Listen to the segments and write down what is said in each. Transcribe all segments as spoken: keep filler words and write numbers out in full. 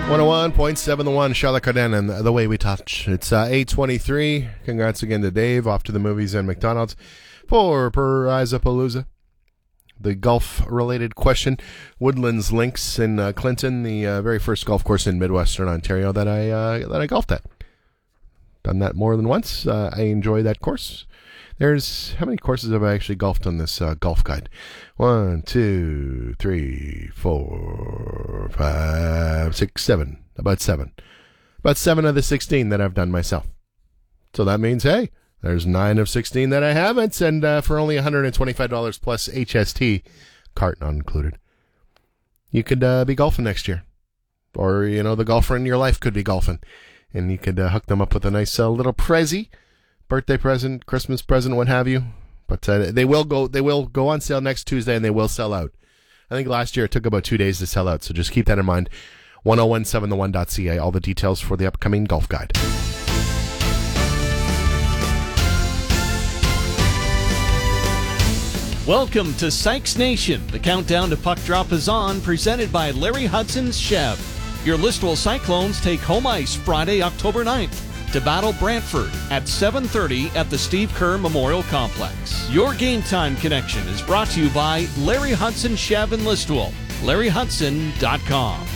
one oh one point seven The One, Charlotte Cardin, and The Way We Touch. It's uh, eight twenty-three. Congrats again to Dave, off to the movies and McDonald's for Parizapalooza. The golf-related question, Woodlands Links in uh, Clinton, the uh, very first golf course in Midwestern Ontario that I uh, that I golfed at. Done that more than once. Uh, I enjoy that course. There's, how many courses have I actually golfed on this uh, golf guide? One, two, three, four, five, six, seven. About seven. About seven of the sixteen that I've done myself. So that means, hey, there's nine of sixteen that I haven't, and uh, for only one hundred twenty-five dollars plus H S T, cart not included. You could uh, be golfing next year. Or, you know, the golfer in your life could be golfing. And you could uh, hook them up with a nice uh, little prezzy. Birthday present, Christmas present, what have you. But uh, they will go they will go on sale next Tuesday, and they will sell out. I think last year it took about two days to sell out, so just keep that in mind. ten seventeen the one dot c a, all the details for the upcoming golf guide. Welcome to Sykes Nation. The countdown to puck drop is on, presented by Larry Hudson's Chev. Your Listowel Cyclones take home ice Friday, October ninth. To battle Brantford at seven thirty at the Steve Kerr Memorial Complex. Your Game Time connection is brought to you by Larry Hudson Chev in Listowel. larry hudson dot com.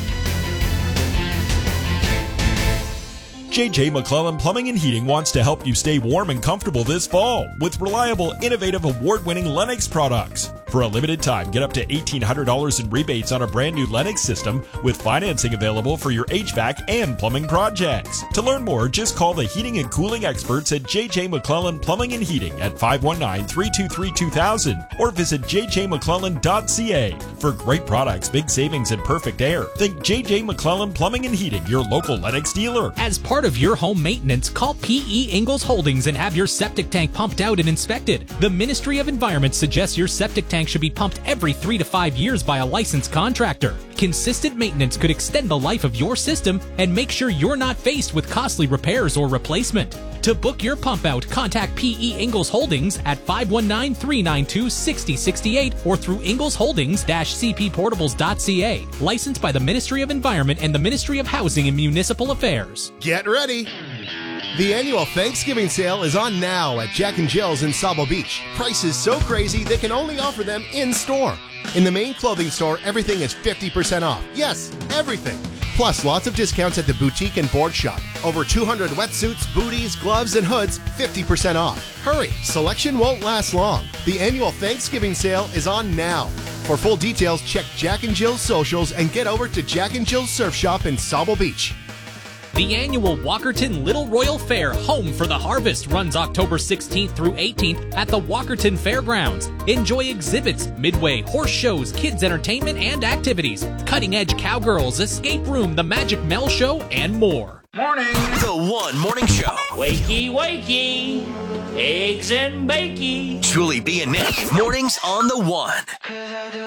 J J McClellan Plumbing and Heating wants to help you stay warm and comfortable this fall with reliable, innovative, award-winning Lennox products. For a limited time, get up to eighteen hundred dollars in rebates on a brand new Lennox system with financing available for your H V A C and plumbing projects. To learn more, just call the heating and cooling experts at J J McClellan Plumbing and Heating at five one nine, three two three, two thousand or visit j j mcclellan dot c a. For great products, big savings, and perfect air, think J J McClellan Plumbing and Heating, your local Lennox dealer. As part of your home maintenance, call P E Ingalls Holdings and have your septic tank pumped out and inspected. The Ministry of Environment suggests your septic tank should be pumped every three to five years by a licensed contractor. Consistent maintenance could extend the life of your system and make sure you're not faced with costly repairs or replacement. To book your pump out, contact P E Ingalls Holdings at five one nine, three nine two, six zero six eight or through ingalls holdings dash c p portables dot c a. Licensed by the Ministry of Environment and the Ministry of Housing and Municipal Affairs. Get ready. The annual Thanksgiving sale is on now at Jack and Jill's in Sabo Beach. Prices so crazy they can only offer them in-store. In the main clothing store, everything is fifty percent off. Yes, everything. Plus, lots of discounts at the boutique and board shop. Over two hundred wetsuits, booties, gloves, and hoods, fifty percent off. Hurry, selection won't last long. The annual Thanksgiving sale is on now. For full details, check Jack and Jill's socials and get over to Jack and Jill's Surf Shop in Sabo Beach. The annual Walkerton Little Royal Fair Home for the Harvest runs October sixteenth through eighteenth at the Walkerton Fairgrounds. Enjoy exhibits, midway, horse shows, kids entertainment and activities, cutting-edge cowgirls, escape room, the Magic Mel Show, and more. Morning. The One Morning Show. Wakey, wakey. Eggs and bakey. Julie B and Nick. Mornings on The One.